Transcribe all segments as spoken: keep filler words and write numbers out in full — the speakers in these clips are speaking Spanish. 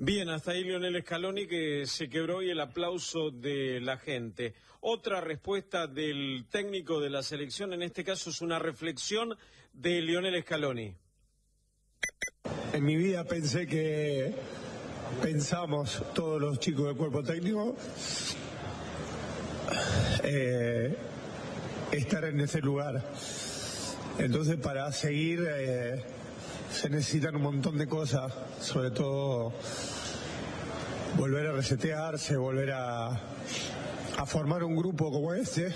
Bien, hasta ahí Lionel Scaloni, que se quebró hoy el aplauso de la gente. Otra respuesta del técnico de la selección, en este caso es una reflexión de Lionel Scaloni. En mi vida pensé que pensamos todos los chicos del cuerpo técnico eh, estar en ese lugar. Entonces para seguir eh, se necesitan un montón de cosas, sobre todo volver a resetearse, volver a, a formar un grupo como este.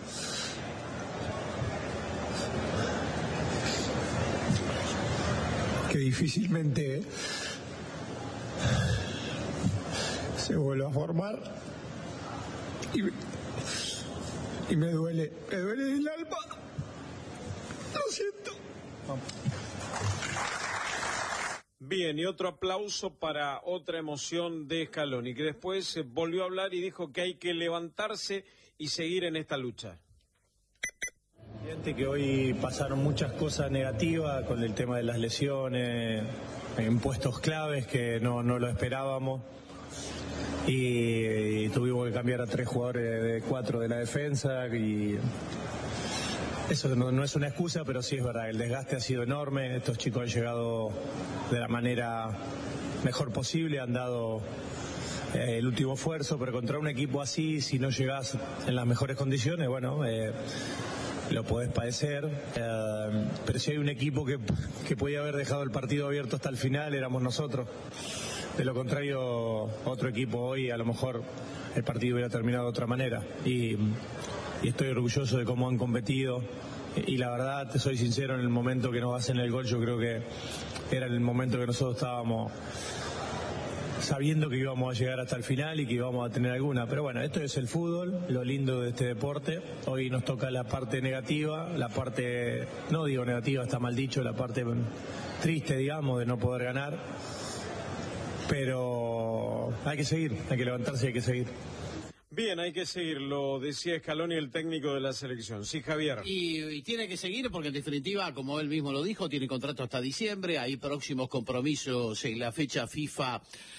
Que difícilmente se vuelve a formar y, y me duele, me duele el alma, lo siento. Bien, y otro aplauso para otra emoción de Scaloni, que después volvió a hablar y dijo que hay que levantarse y seguir en esta lucha. Evidente que hoy pasaron muchas cosas negativas con el tema de las lesiones, en puestos claves que no, no lo esperábamos y, y tuvimos que cambiar a tres jugadores de cuatro de la defensa y eso no, no es una excusa, pero sí es verdad, el desgaste ha sido enorme, estos chicos han llegado de la manera mejor posible, han dado eh, el último esfuerzo, pero contra un equipo así, si no llegás en las mejores condiciones, bueno... Eh, lo podés padecer, eh, pero si hay un equipo que, que podía haber dejado el partido abierto hasta el final, éramos nosotros. De lo contrario, otro equipo hoy, a lo mejor el partido hubiera terminado de otra manera. Y, y estoy orgulloso de cómo han competido. Y, y la verdad, te soy sincero, en el momento que nos hacen el gol, yo creo que era el momento que nosotros estábamos sabiendo que íbamos a llegar hasta el final y que íbamos a tener alguna, pero bueno, esto es el fútbol, lo lindo de este deporte. Hoy nos toca la parte negativa, la parte, no digo negativa, está mal dicho, la parte triste, digamos, de no poder ganar, pero hay que seguir, hay que levantarse y hay que seguir. Bien, hay que seguir, lo decía Scaloni, el técnico de la selección. Sí, Javier. Y, y tiene que seguir porque en definitiva, como él mismo lo dijo, tiene contrato hasta diciembre, hay próximos compromisos en la fecha FIFA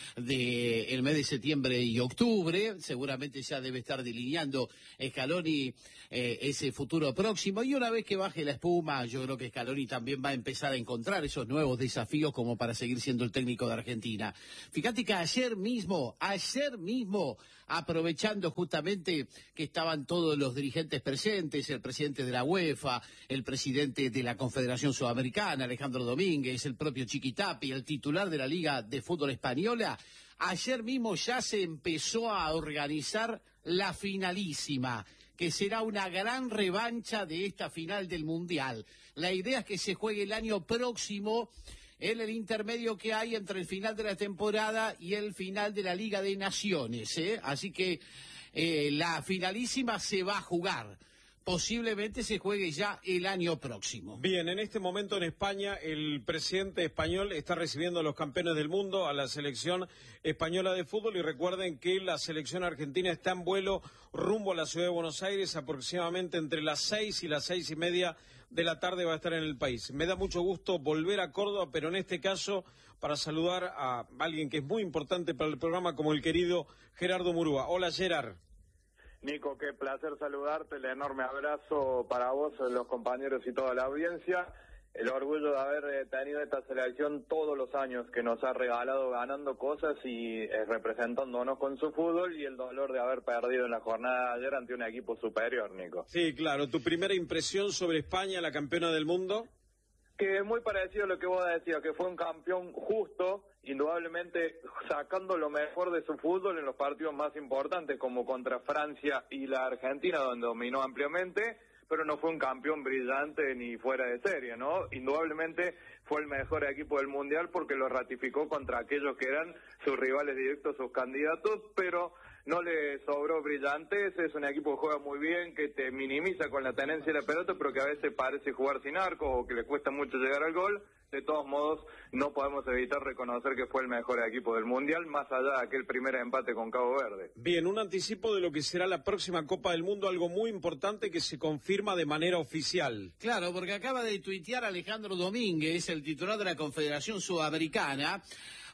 del mes de septiembre y octubre, seguramente ya debe estar delineando Scaloni eh, ese futuro próximo, y una vez que baje la espuma, yo creo que Scaloni también va a empezar a encontrar esos nuevos desafíos como para seguir siendo el técnico de Argentina. Fíjate que ayer mismo, ayer mismo, aprovechando justamente que estaban todos los dirigentes presentes, el presidente de la UEFA, el presidente de la Confederación Sudamericana, Alejandro Domínguez, el propio Chiquitapia, el titular de la Liga de Fútbol Española, ayer mismo ya se empezó a organizar la finalísima, que será una gran revancha de esta final del Mundial. La idea es que se juegue el año próximo, en el intermedio que hay entre el final de la temporada y el final de la Liga de Naciones, ¿eh? Así que eh, la finalísima se va a jugar. Posiblemente se juegue ya el año próximo. Bien, en este momento en España el presidente español está recibiendo a los campeones del mundo, a la selección española de fútbol, y recuerden que la selección argentina está en vuelo rumbo a la ciudad de Buenos Aires, aproximadamente entre las seis y las seis y media de la tarde va a estar en el país. Me da mucho gusto volver a Córdoba, pero en este caso para saludar a alguien que es muy importante para el programa, como el querido Gerardo Murúa. Hola, Gerard. Nico, qué placer saludarte, el enorme abrazo para vos, los compañeros y toda la audiencia. El orgullo de haber tenido esta selección todos los años que nos ha regalado ganando cosas y eh, representándonos con su fútbol, y el dolor de haber perdido en la jornada de ayer ante un equipo superior, Nico. Sí, claro. ¿Tu primera impresión sobre España, la campeona del mundo? Que es muy parecido a lo que vos decías, que fue un campeón justo, indudablemente sacando lo mejor de su fútbol en los partidos más importantes, como contra Francia y la Argentina, donde dominó ampliamente, pero no fue un campeón brillante ni fuera de serie, ¿no? Indudablemente fue el mejor equipo del Mundial porque lo ratificó contra aquellos que eran sus rivales directos, sus candidatos, pero no le sobró brillantez. Es un equipo que juega muy bien, que te minimiza con la tenencia de la pelota, pero que a veces parece jugar sin arcos o que le cuesta mucho llegar al gol. De todos modos, no podemos evitar reconocer que fue el mejor equipo del Mundial, más allá de aquel primer empate con Cabo Verde. Bien, un anticipo de lo que será la próxima Copa del Mundo, algo muy importante que se confirma de manera oficial. Claro, porque acaba de tuitear Alejandro Domínguez, el titular de la Confederación Sudamericana,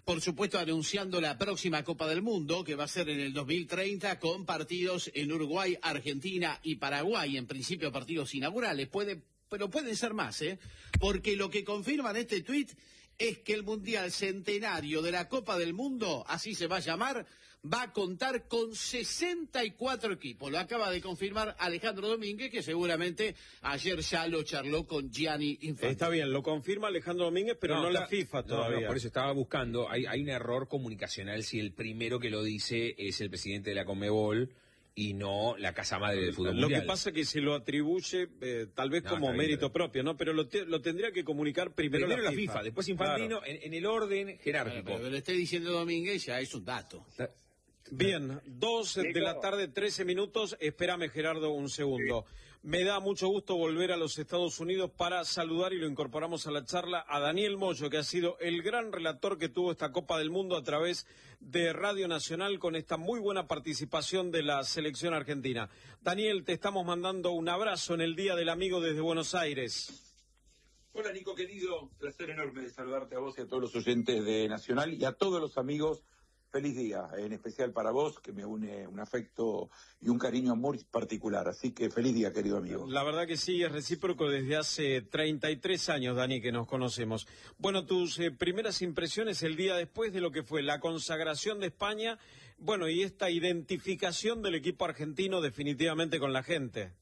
por supuesto anunciando la próxima Copa del Mundo, que va a ser en el dos mil treinta, con partidos en Uruguay, Argentina y Paraguay, en principio partidos inaugurales, puede, pero pueden ser más, ¿eh? Porque lo que confirman este tuit es que el Mundial Centenario de la Copa del Mundo, así se va a llamar, va a contar con sesenta y cuatro equipos. Lo acaba de confirmar Alejandro Domínguez, que seguramente ayer ya lo charló con Gianni Infantino. Está bien, lo confirma Alejandro Domínguez, pero no, no la FIFA todavía. No, no, por eso estaba buscando, hay, hay un error comunicacional si el primero que lo dice es el presidente de la Conmebol y no la casa madre del fútbol lo mundial. Lo que pasa es que se lo atribuye eh, tal vez no, como mérito bien, propio, ¿no? Pero lo, te, lo tendría que comunicar primero, primero la, la FIFA. FIFA, después Infantino, claro. en, en el orden jerárquico. Pero, pero le esté diciendo Domínguez ya es un dato. Bien, dos de la tarde, trece minutos. Espérame, Gerardo, un segundo. Me da mucho gusto volver a los Estados Unidos para saludar, y lo incorporamos a la charla, a Daniel Moyo, que ha sido el gran relator que tuvo esta Copa del Mundo a través de Radio Nacional, con esta muy buena participación de la selección argentina. Daniel, te estamos mandando un abrazo en el Día del Amigo desde Buenos Aires. Hola, Nico, querido. Placer enorme de saludarte a vos y a todos los oyentes de Nacional y a todos los amigos. Feliz día, en especial para vos, que me une un afecto y un cariño muy particular. Así que feliz día, querido amigo. La verdad que sí, es recíproco desde hace treinta y tres años, Dani, que nos conocemos. Bueno, tus eh, primeras impresiones el día después de lo que fue la consagración de España, bueno, y esta identificación del equipo argentino definitivamente con la gente.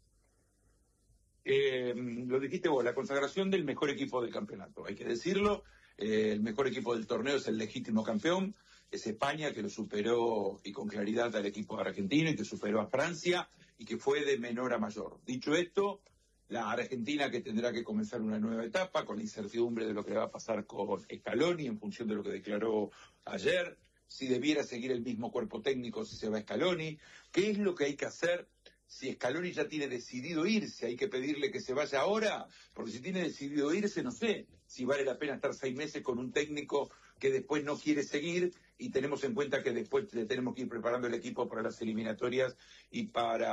Eh, lo dijiste vos, la consagración del mejor equipo del campeonato, hay que decirlo. Eh, el mejor equipo del torneo es el legítimo campeón. Es España, que lo superó y con claridad al equipo argentino y que superó a Francia y que fue de menor a mayor. Dicho esto, la Argentina que tendrá que comenzar una nueva etapa con la incertidumbre de lo que va a pasar con Scaloni en función de lo que declaró ayer, si debiera seguir el mismo cuerpo técnico si se va Scaloni, qué es lo que hay que hacer si Scaloni ya tiene decidido irse, hay que pedirle que se vaya ahora, porque si tiene decidido irse, no sé si vale la pena estar seis meses con un técnico que después no quiere seguir, y tenemos en cuenta que después tenemos que ir preparando el equipo para las eliminatorias y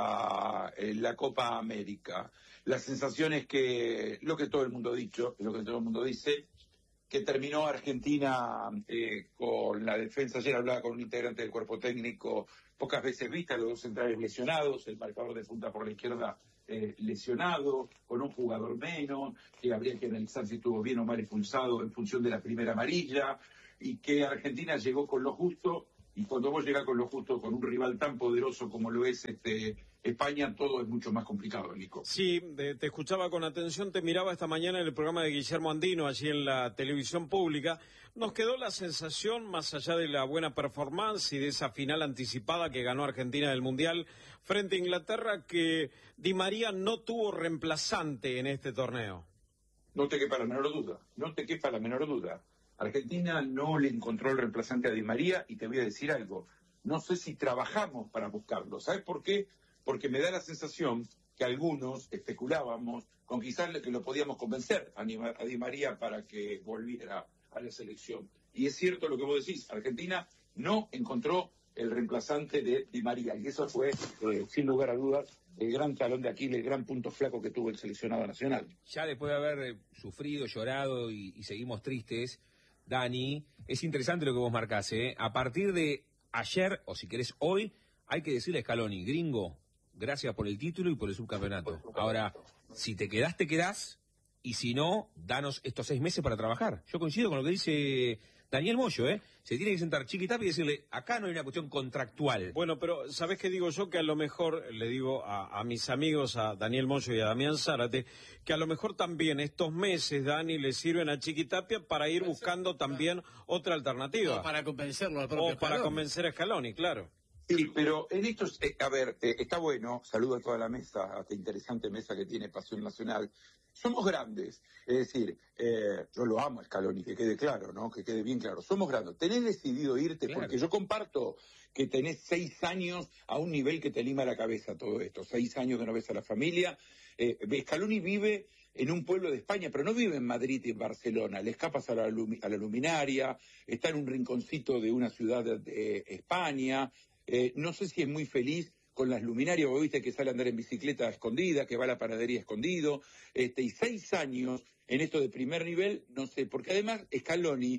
para eh, la Copa América. La sensación es que lo que todo el mundo ha dicho, lo que todo el mundo dice, que terminó Argentina eh, con la defensa. Ayer hablaba con un integrante del cuerpo técnico, pocas veces vista, los dos centrales lesionados, el marcador de punta por la izquierda eh, lesionado, con un jugador menos, que habría que analizar si estuvo bien o mal expulsado en función de la primera amarilla, y que Argentina llegó con lo justo, y cuando vos llegás con lo justo, con un rival tan poderoso como lo es este España, todo es mucho más complicado, Nico. Sí, de, te escuchaba con atención, te miraba esta mañana en el programa de Guillermo Andino, allí en la televisión pública. Nos quedó la sensación, más allá de la buena performance y de esa final anticipada que ganó Argentina del Mundial frente a Inglaterra, que Di María no tuvo reemplazante en este torneo. No te quepa la menor duda, no te quepa la menor duda. Argentina no le encontró el reemplazante a Di María, y te voy a decir algo, no sé si trabajamos para buscarlo. ¿Sabes por qué? Porque me da la sensación que algunos especulábamos con quizás que lo podíamos convencer a Di María para que volviera a la selección. Y es cierto lo que vos decís, Argentina no encontró el reemplazante de Di María, y eso fue, eh, sin lugar a dudas, el gran talón de Aquiles, el gran punto flaco que tuvo el seleccionado nacional. Ya después de haber eh, sufrido, llorado y, y seguimos tristes, Dani, es interesante lo que vos marcás, ¿eh? A partir de ayer, o si querés hoy, hay que decirle a Scaloni, gringo, gracias por el título y por el subcampeonato. Ahora, si te quedás, te quedás, y si no, danos estos seis meses para trabajar. Yo coincido con lo que dice Daniel Moyo, ¿eh? Se tiene que sentar Chiquitapia y decirle, acá no hay una cuestión contractual. Bueno, pero ¿sabés qué digo yo? Que a lo mejor, le digo a, a mis amigos, a Daniel Moyo y a Damián Zárate, que a lo mejor también estos meses, Dani, le sirven a Chiquitapia para ir buscando también otra alternativa. O para convencerlo al propio O para Scaloni. convencer a Scaloni, claro. Sí, pero en estos, eh, a ver, eh, está bueno, saludo a toda la mesa, a esta interesante mesa que tiene Pasión Nacional. Somos grandes, es decir, eh, yo lo amo a Scaloni, que quede claro, ¿no? Que quede bien claro. Somos grandes. Tenés decidido irte, claro, porque yo comparto que tenés seis años a un nivel que te lima la cabeza todo esto. Seis años que no ves a la familia. Eh, Scaloni vive en un pueblo de España, pero no vive en Madrid y en Barcelona. Le escapas a la, a la luminaria, está en un rinconcito de una ciudad de, de España. Eh, no sé si es muy feliz con las luminarias, vos viste que sale a andar en bicicleta escondida, que va a la panadería escondido, este, y seis años en esto de primer nivel, no sé, porque además Scaloni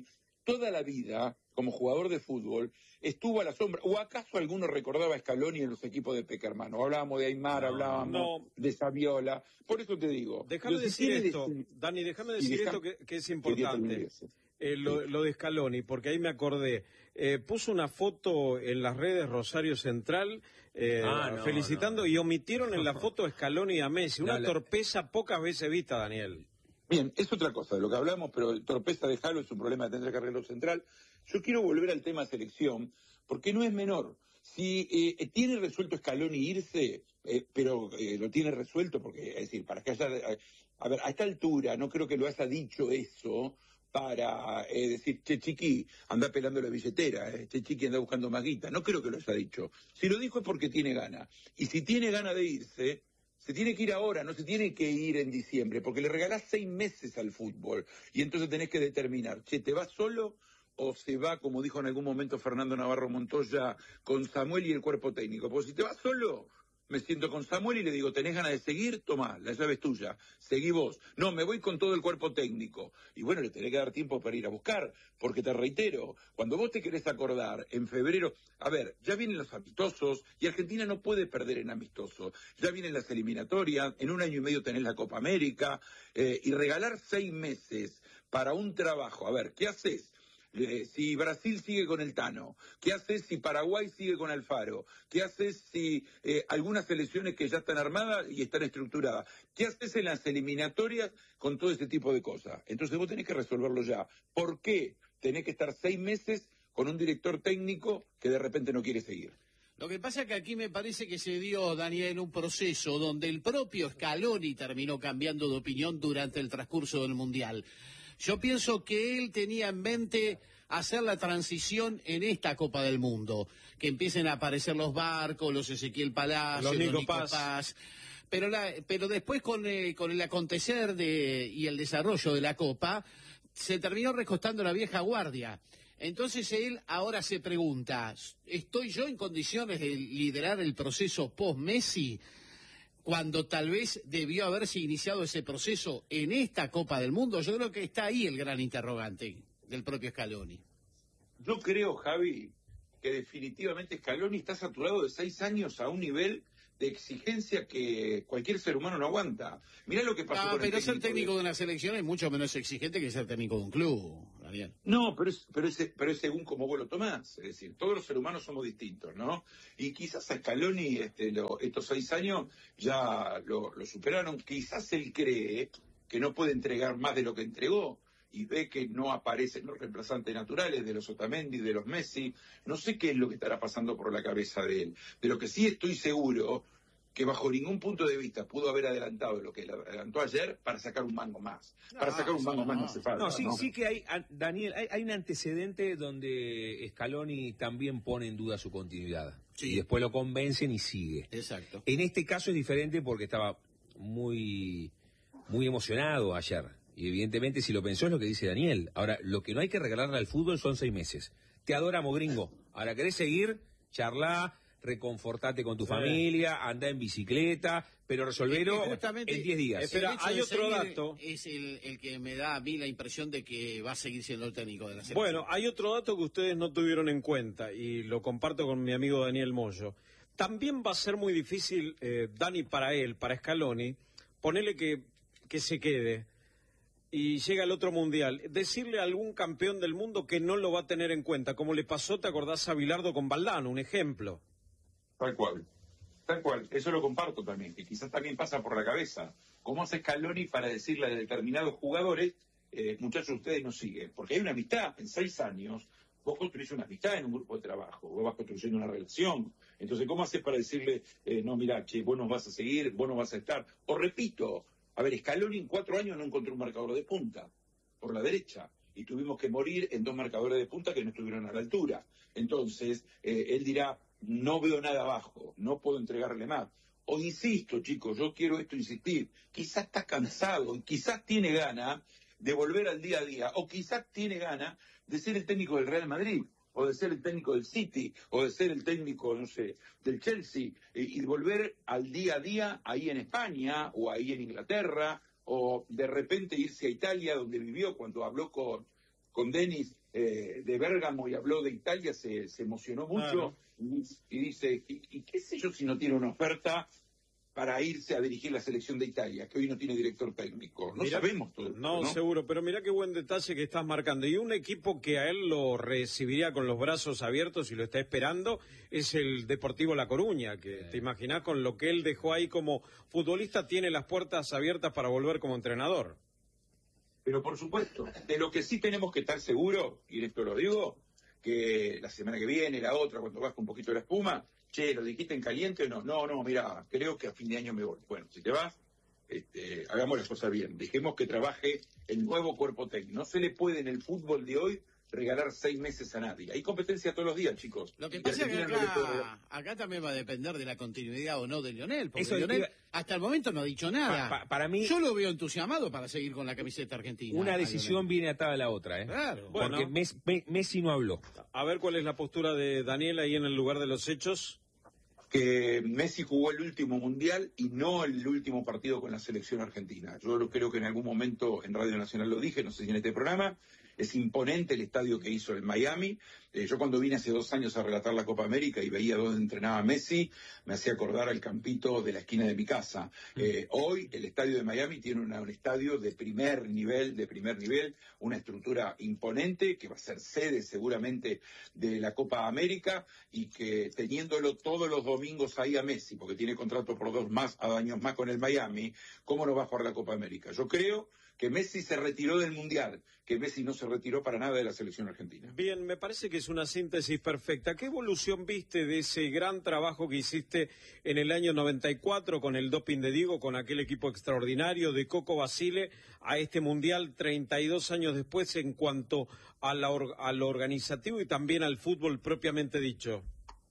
toda la vida, como jugador de fútbol, estuvo a la sombra. ¿O acaso alguno recordaba a Scaloni en los equipos de Peckerman? Hablábamos de Aymar, no, hablábamos no. de Saviola. Por eso te digo. Déjame yo, decir si esto, decir... Dani, déjame decir deja... esto que, que es importante. Eh, lo, lo de Scaloni, porque ahí me acordé. Eh, puso una foto en las redes Rosario Central eh, ah, no, felicitando no. y omitieron en la foto a Scaloni y a Messi. Una no, torpeza la... pocas veces vista, Daniel. Bien, es otra cosa de lo que hablamos, pero torpeza de Jalo es un problema de tener carrera central. Yo quiero volver al tema selección, porque no es menor. Si eh, tiene resuelto Scaloni irse, eh, pero eh, lo tiene resuelto, porque, es decir, para que haya... A ver, a esta altura no creo que lo haya dicho eso para eh, decir, che chiqui, anda pelando la billetera, eh, che chiqui anda buscando más guita. No creo que lo haya dicho. Si lo dijo es porque tiene ganas. Y si tiene ganas de irse... Se tiene que ir ahora, no se tiene que ir en diciembre, porque le regalás seis meses al fútbol y entonces tenés que determinar, che, ¿te vas solo o se va, como dijo en algún momento Fernando Navarro Montoya, con Samuel y el cuerpo técnico? Porque si te vas solo, me siento con Samuel y le digo, ¿tenés ganas de seguir? Tomá, la llave es tuya, seguí vos. No, me voy con todo el cuerpo técnico. Y bueno, le tenés que dar tiempo para ir a buscar, porque te reitero, cuando vos te querés acordar, en febrero, a ver, ya vienen los amistosos, y Argentina no puede perder en amistosos. Ya vienen las eliminatorias, en un año y medio tenés la Copa América, eh, y regalar seis meses para un trabajo. A ver, ¿qué haces? Eh, si Brasil sigue con el Tano, ¿qué haces si Paraguay sigue con Alfaro? ¿Qué haces si eh, algunas selecciones que ya están armadas y están estructuradas? ¿Qué haces en las eliminatorias con todo ese tipo de cosas? Entonces vos tenés que resolverlo ya. ¿Por qué tenés que estar seis meses con un director técnico que de repente no quiere seguir? Lo que pasa es que aquí me parece que se dio, Daniel, un proceso donde el propio Scaloni terminó cambiando de opinión durante el transcurso del Mundial. Yo pienso que él tenía en mente hacer la transición en esta Copa del Mundo, que empiecen a aparecer los barcos, los Ezequiel Palacios, los Nico, los Nico Paz. Paz. Pero, la, pero después con, eh, con el acontecer de, y el desarrollo de la Copa, se terminó recostando la vieja guardia. Entonces él ahora se pregunta, ¿estoy yo en condiciones de liderar el proceso post-Messi? Cuando tal vez debió haberse iniciado ese proceso en esta Copa del Mundo. Yo creo que está ahí el gran interrogante del propio Scaloni. Yo creo, Javi, que definitivamente Scaloni está saturado de seis años a un nivel de exigencia que cualquier ser humano no aguanta. Mirá lo que pasó ah, con pero el ser técnico de... de una selección es mucho menos exigente que ser técnico de un club, Daniel. No, pero es, pero, es, pero es según como vos lo tomás. Es decir, todos los seres humanos somos distintos, ¿no? Y quizás a Scaloni este, lo, estos seis años ya lo, lo superaron. Quizás él cree que no puede entregar más de lo que entregó y ve que no aparecen los reemplazantes naturales de los Otamendi, de los Messi. No sé qué es lo que estará pasando por la cabeza de él. De lo que sí estoy seguro, que bajo ningún punto de vista pudo haber adelantado lo que adelantó ayer para sacar un mango más. No, para sacar un mango no, más no hace falta. No, sí, ¿no? sí que hay, Daniel, hay, hay un antecedente donde Scaloni también pone en duda su continuidad. Sí. Y después lo convencen y sigue. Exacto. En este caso es diferente porque estaba muy, muy emocionado ayer. Y evidentemente si lo pensó es lo que dice Daniel. Ahora, lo que no hay que regalarle al fútbol son seis meses. Te adoramos, gringo. Ahora, ¿querés seguir? Charlá, reconfortate con tu sí. familia, andá en bicicleta, pero resolverlo en diez días. Espera, hay otro dato. Es el, el que me da a mí la impresión de que va a seguir siendo el técnico de la selección. Bueno, hay otro dato que ustedes no tuvieron en cuenta y lo comparto con mi amigo Daniel Moyo. También va a ser muy difícil, eh, Dani, para él, para Scaloni, ponerle que, que se quede y llega al otro mundial, decirle a algún campeón del mundo que no lo va a tener en cuenta, como le pasó, ¿te acordás a Bilardo con Valdano? Un ejemplo. Tal cual, tal cual, eso lo comparto también, que quizás también pasa por la cabeza. ¿Cómo hace Scaloni para decirle a determinados jugadores, eh, muchachos, ustedes no siguen? Porque hay una amistad, en seis años, vos construís una amistad en un grupo de trabajo, vos vas construyendo una relación. Entonces, ¿cómo haces para decirle, eh, no, mirá, che, vos no vas a seguir, vos no vas a estar? O repito, a ver, Scaloni en cuatro años no encontró un marcador de punta por la derecha y tuvimos que morir en dos marcadores de punta que no estuvieron a la altura. Entonces, eh, él dirá, no veo nada abajo, no puedo entregarle más. O insisto, chicos, yo quiero esto insistir, quizás está cansado y quizás tiene ganas de volver al día a día, o quizás tiene ganas de ser el técnico del Real Madrid, o de ser el técnico del City, o de ser el técnico, no sé, del Chelsea, y, y volver al día a día ahí en España, o ahí en Inglaterra, o de repente irse a Italia, donde vivió cuando habló con, con Denis, eh, de Bérgamo y habló de Italia, se, se emocionó mucho, claro. y, y dice, y, y qué sé yo si no tiene una oferta para irse a dirigir la selección de Italia, que hoy no tiene director técnico. No mirá, sabemos todo esto, no, ¿no? seguro, pero mira qué buen detalle que estás marcando. Y un equipo que a él lo recibiría con los brazos abiertos y lo está esperando es el Deportivo La Coruña, que te imaginás con lo que él dejó ahí como futbolista, tiene las puertas abiertas para volver como entrenador. Pero por supuesto, de lo que sí tenemos que estar seguros, y esto lo digo, que la semana que viene, la otra, cuando baja un poquito la espuma, che, ¿lo dijiste en caliente o no? No, no, mira, creo que a fin de año me voy. Bueno, si te vas, este, hagamos las cosas bien. Dejemos que trabaje el nuevo cuerpo técnico. No se le puede en el fútbol de hoy regalar seis meses a nadie. Hay competencia todos los días, chicos. Lo que pasa es que acá, acá también va a depender de la continuidad o no de Lionel, porque Eso Lionel es... hasta el momento no ha dicho nada. Pa, pa, para mí, yo lo veo entusiasmado para seguir con la camiseta argentina. Una decisión viene atada a la otra, ¿eh? Claro. Porque bueno, Messi, Messi no habló. A ver cuál es la postura de Daniel ahí en el lugar de los hechos. Que Messi jugó el último mundial y no el último partido con la selección argentina. Yo creo que en algún momento en Radio Nacional lo dije, no sé si en este programa. Es imponente el estadio que hizo en Miami. Eh, yo cuando vine hace dos años a relatar la Copa América y veía dónde entrenaba Messi, me hacía acordar al campito de la esquina de mi casa. Eh, hoy el estadio de Miami tiene una, un estadio de primer nivel, de primer nivel, una estructura imponente que va a ser sede seguramente de la Copa América y que teniéndolo todos los domingos ahí a Messi, porque tiene contrato por dos más años más con el Miami, ¿cómo no va a jugar la Copa América? Yo creo que Messi se retiró del Mundial, que Messi no se retiró para nada de la selección argentina. Bien, me parece que es una síntesis perfecta. ¿Qué evolución viste de ese gran trabajo que hiciste en el año noventa y cuatro con el doping de Diego, con aquel equipo extraordinario de Coco Basile, a este Mundial treinta y dos años después en cuanto a, la or a lo organizativo y también al fútbol propiamente dicho?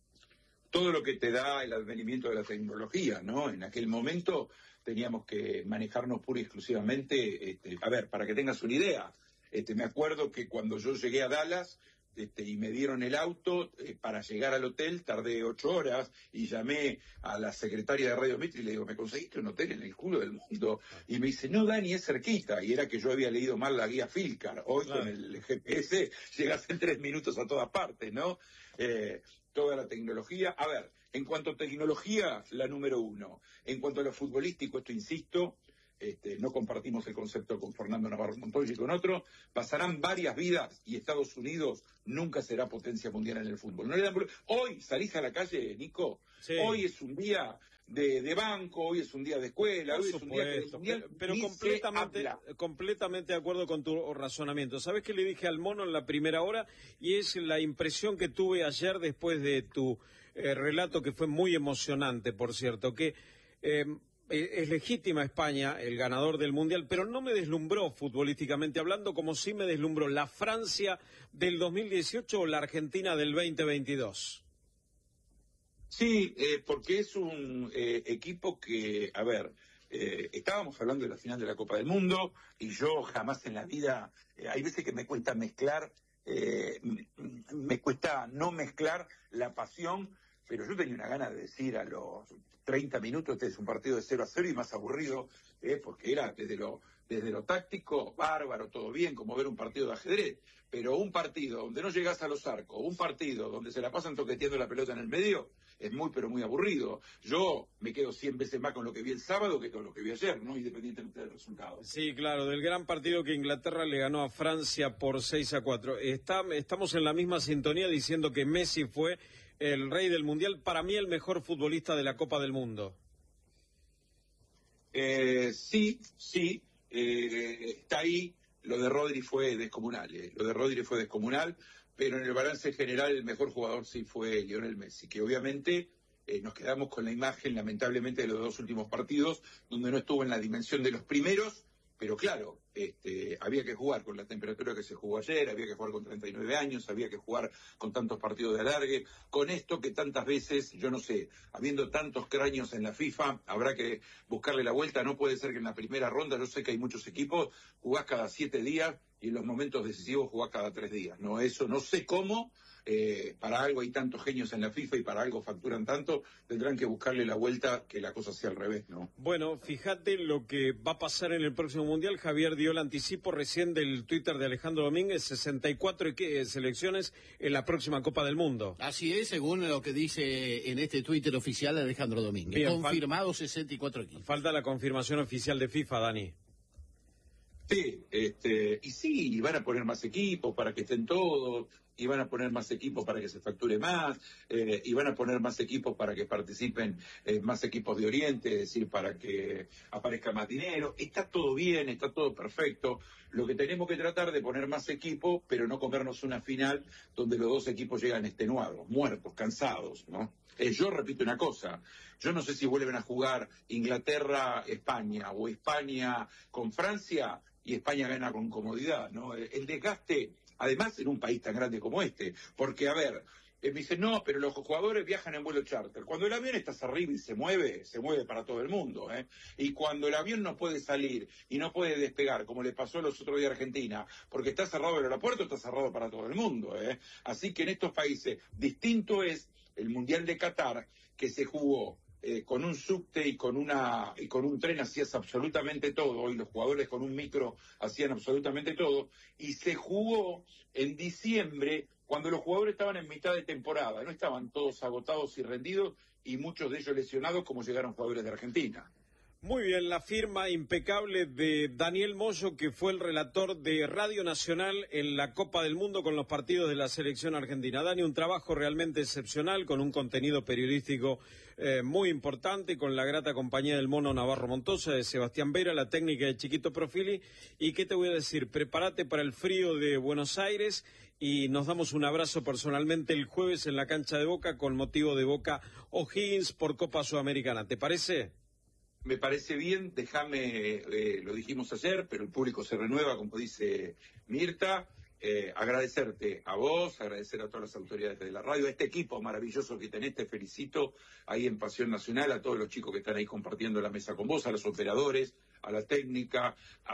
Todo lo que te da el advenimiento de la tecnología, ¿no? En aquel momento teníamos que manejarnos pura y exclusivamente, este, a ver, para que tengas una idea, este, me acuerdo que cuando yo llegué a Dallas este, y me dieron el auto, eh, para llegar al hotel tardé ocho horas y llamé a la secretaria de Radio Mitre y le digo, ¿me conseguiste un hotel en el culo del mundo? Y me dice, no, Dani, es cerquita, y era que yo había leído mal la guía Filcar, hoy claro. Con el G P S llegas en tres minutos a todas partes, ¿no? Eh, toda la tecnología, a ver, en cuanto a tecnología, la número uno. En cuanto a lo futbolístico, esto insisto, este, no compartimos el concepto con Fernando Navarro Montoya y con otro, pasarán varias vidas y Estados Unidos nunca será potencia mundial en el fútbol. No le dan... Hoy salís a la calle, Nico, sí. Hoy es un día de, de banco, hoy es un día de escuela, Por hoy supuesto, es un día que mundial, pero, pero completamente, completamente de acuerdo con tu razonamiento. ¿Sabes qué le dije al mono en la primera hora? Y es la impresión que tuve ayer después de tu eh, relato, que fue muy emocionante, por cierto, que eh, es legítima España, el ganador del Mundial, pero no me deslumbró futbolísticamente hablando, como sí me deslumbró la Francia del dos mil dieciocho o la Argentina del veinte veintidós. Sí, eh, porque es un eh, equipo que, a ver, eh, estábamos hablando de la final de la Copa del Mundo y yo jamás en la vida, eh, hay veces que me cuesta mezclar, eh, me cuesta no mezclar la pasión, pero yo tenía una gana de decir a los treinta minutos, este es un partido de cero a cero y más aburrido, eh, porque era desde lo, desde lo táctico, bárbaro, todo bien, como ver un partido de ajedrez, pero un partido donde no llegás a los arcos, un partido donde se la pasan toqueteando la pelota en el medio, es muy pero muy aburrido. Yo me quedo cien veces más con lo que vi el sábado que con lo que vi ayer, ¿no? Independientemente del resultado. Sí, claro, del gran partido que Inglaterra le ganó a Francia por seis a cuatro. Está, estamos en la misma sintonía diciendo que Messi fue el rey del Mundial, para mí el mejor futbolista de la Copa del Mundo. Eh, sí, sí, eh, está ahí. Lo de Rodri fue descomunal, eh. lo de Rodri fue descomunal, pero en el balance general el mejor jugador sí fue Lionel Messi, que obviamente eh, nos quedamos con la imagen, lamentablemente, de los dos últimos partidos, donde no estuvo en la dimensión de los primeros, pero claro, este, había que jugar con la temperatura que se jugó ayer, había que jugar con treinta y nueve años, había que jugar con tantos partidos de alargue, con esto que tantas veces, yo no sé, habiendo tantos cráneos en la FIFA, habrá que buscarle la vuelta. No puede ser que en la primera ronda, yo sé que hay muchos equipos, jugás cada siete días y en los momentos decisivos jugás cada tres días. No, eso no sé cómo, eh, para algo hay tantos genios en la FIFA y para algo facturan tanto, tendrán que buscarle la vuelta que la cosa sea al revés, ¿no? Bueno, fíjate lo que va a pasar en el próximo Mundial. Javier dio el anticipo recién del Twitter de Alejandro Domínguez, sesenta y cuatro selecciones en la próxima Copa del Mundo. Así es, según lo que dice en este Twitter oficial de Alejandro Domínguez. Bien, confirmado sesenta y cuatro equipos. Falta la confirmación oficial de FIFA, Dani. Sí, este, y sí, y van a poner más equipos para que estén todos, y van a poner más equipos para que se facture más, eh, y van a poner más equipos para que participen eh, más equipos de Oriente, es decir, para que aparezca más dinero. Está todo bien, está todo perfecto. Lo que tenemos que tratar de poner más equipos, pero no comernos una final donde los dos equipos llegan extenuados, muertos, cansados, ¿no? Eh, yo repito una cosa, yo no sé si vuelven a jugar Inglaterra-España o España con Francia y España gana con comodidad, ¿no? El, el desgaste, además en un país tan grande como este, porque a ver, eh, me dicen, no, pero los jugadores viajan en vuelo charter. Cuando el avión está arriba y se mueve, se mueve para todo el mundo, ¿eh? Y cuando el avión no puede salir y no puede despegar, como le pasó los otros días a Argentina, porque está cerrado el aeropuerto, está cerrado para todo el mundo, ¿eh? Así que en estos países, distinto es el Mundial de Qatar, que se jugó Eh, con un subte y con una y con un tren hacías absolutamente todo, y los jugadores con un micro hacían absolutamente todo, y se jugó en diciembre cuando los jugadores estaban en mitad de temporada, no estaban todos agotados y rendidos, y muchos de ellos lesionados como llegaron jugadores de Argentina. Muy bien, la firma impecable de Daniel Moyo, que fue el relator de Radio Nacional en la Copa del Mundo con los partidos de la selección argentina. Dani, un trabajo realmente excepcional, con un contenido periodístico eh, muy importante, con la grata compañía del Mono Navarro Montoya, de Sebastián Vera, la técnica de Chiquito Profili. Y qué te voy a decir, prepárate para el frío de Buenos Aires y nos damos un abrazo personalmente el jueves en la cancha de Boca con motivo de Boca O'Higgins por Copa Sudamericana. ¿Te parece? Me parece bien, déjame, eh, lo dijimos ayer, pero el público se renueva, como dice Mirta, eh, agradecerte a vos, agradecer a todas las autoridades de la radio, a este equipo maravilloso que tenés, te felicito ahí en Pasión Nacional, a todos los chicos que están ahí compartiendo la mesa con vos, a los operadores, a la técnica,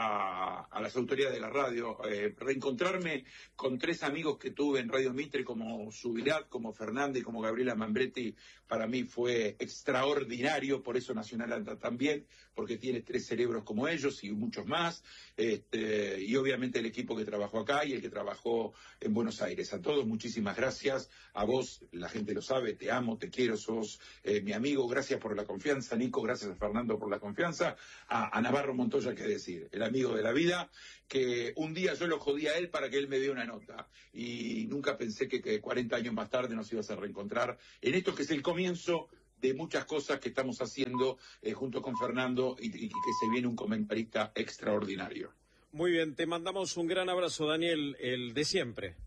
a, a las autoridades de la radio, eh, reencontrarme con tres amigos que tuve en Radio Mitre, como Subirat, como Fernández, como Gabriela Mambretti, para mí fue extraordinario, por eso Nacional anda tan bien, porque tiene tres cerebros como ellos y muchos más, este, y obviamente el equipo que trabajó acá y el que trabajó en Buenos Aires. A todos, muchísimas gracias, a vos, la gente lo sabe, te amo, te quiero, sos eh, mi amigo, gracias por la confianza, Nico, gracias a Fernando por la confianza, a, a Navarro Montoya, qué decir, el amigo de la vida, que un día yo lo jodí a él para que él me dé una nota, y nunca pensé que, que cuarenta años más tarde nos ibas a reencontrar en esto que es el comienzo de muchas cosas que estamos haciendo eh, junto con Fernando y, y que se viene un comentarista extraordinario. Muy bien, te mandamos un gran abrazo, Daniel, el de siempre.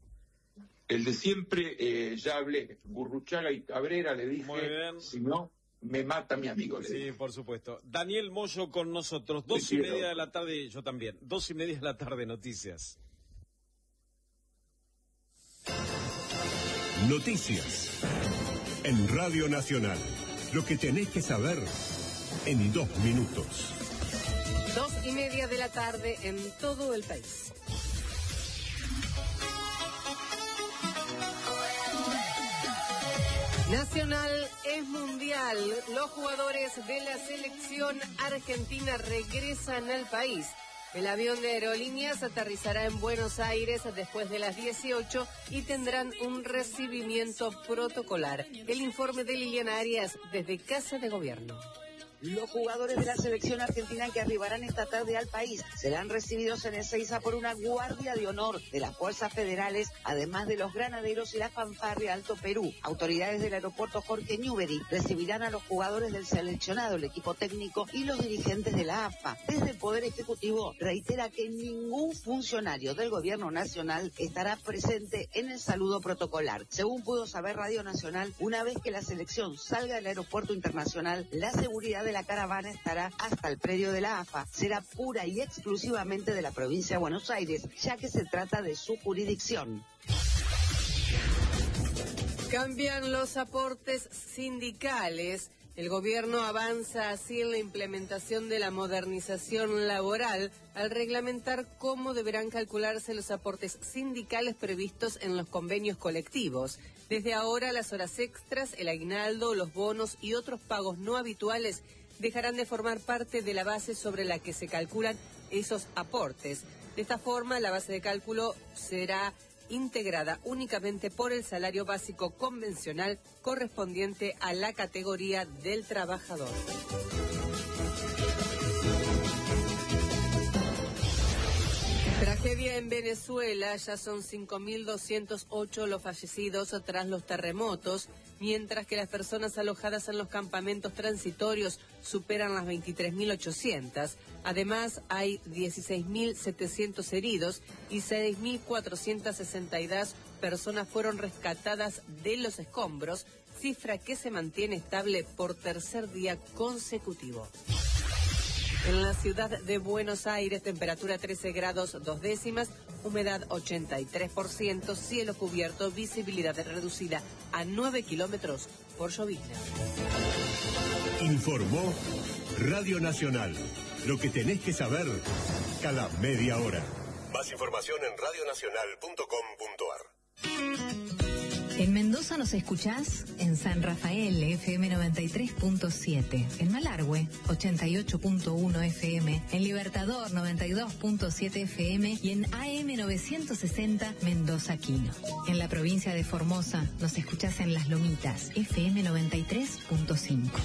El de siempre, eh, ya hablé, Gurruchaga y Cabrera, le dije, muy bien. Si no, me mata mi amigo. Sí, dije. Por supuesto. Daniel Moyo con nosotros, dos y media de la tarde, yo también, dos y media de la tarde, noticias. Noticias en Radio Nacional. Lo que tenés que saber en dos minutos. Dos y media de la tarde en todo el país. Nacional es mundial. Los jugadores de la selección argentina regresan al país. El avión de Aerolíneas aterrizará en Buenos Aires después de las dieciocho y tendrán un recibimiento protocolar. El informe de Liliana Arias desde Casa de Gobierno. Los jugadores de la selección argentina que arribarán esta tarde al país serán recibidos en Ezeiza por una guardia de honor de las fuerzas federales, además de los granaderos y la fanfarria Alto Perú. Autoridades del aeropuerto Jorge Newbery recibirán a los jugadores del seleccionado, el equipo técnico y los dirigentes de la A F A. Desde el Poder Ejecutivo reitera que ningún funcionario del gobierno nacional estará presente en el saludo protocolar. Según pudo saber Radio Nacional, una vez que la selección salga del aeropuerto internacional, la seguridad de la caravana estará hasta el predio de la A F A. Será pura y exclusivamente de la provincia de Buenos Aires, ya que se trata de su jurisdicción. Cambian los aportes sindicales. El gobierno avanza así en la implementación de la modernización laboral al reglamentar cómo deberán calcularse los aportes sindicales previstos en los convenios colectivos. Desde ahora, las horas extras, el aguinaldo, los bonos y otros pagos no habituales dejarán de formar parte de la base sobre la que se calculan esos aportes. De esta forma, la base de cálculo será integrada únicamente por el salario básico convencional correspondiente a la categoría del trabajador. Tragedia en Venezuela, ya son cinco mil doscientos ocho los fallecidos tras los terremotos, mientras que las personas alojadas en los campamentos transitorios superan las veintitrés mil ochocientas. Además, hay dieciséis mil setecientos heridos y seis mil cuatrocientas sesenta y dos personas fueron rescatadas de los escombros, cifra que se mantiene estable por tercer día consecutivo. En la ciudad de Buenos Aires, temperatura trece grados dos décimas, humedad ochenta y tres por ciento, cielo cubierto, visibilidad reducida a nueve kilómetros por llovizna. Informó Radio Nacional. Lo que tenés que saber cada media hora. Más información en radio nacional punto com punto ar. En Mendoza nos escuchás en San Rafael, F M noventa y tres punto siete. En Malargüe, ochenta y ocho punto uno F M. En Libertador, noventa y dos punto siete F M. Y en A M novecientos sesenta, Mendoza Quino. En la provincia de Formosa nos escuchás en Las Lomitas, F M noventa y tres punto cinco.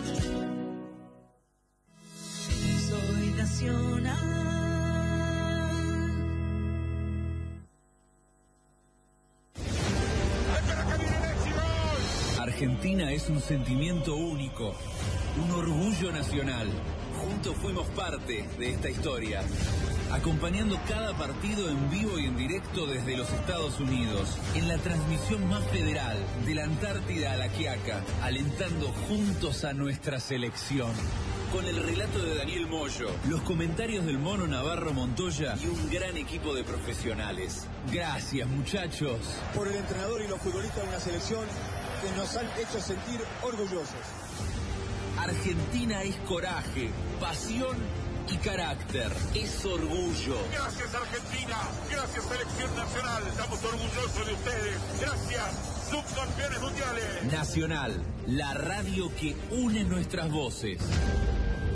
Soy nacional. Argentina es un sentimiento único, un orgullo nacional. Juntos fuimos parte de esta historia, acompañando cada partido en vivo y en directo desde los Estados Unidos, en la transmisión más federal, de la Antártida a la Quiaca, alentando juntos a nuestra selección. Con el relato de Daniel Moyo, los comentarios del Mono Navarro Montoya y un gran equipo de profesionales. Gracias, muchachos. Por el entrenador y los futbolistas de una selección que nos han hecho sentir orgullosos. Argentina es coraje, pasión y carácter. Es orgullo. Gracias, Argentina. Gracias, Selección Nacional. Estamos orgullosos de ustedes. Gracias, subcampeones mundiales. Nacional, la radio que une nuestras voces.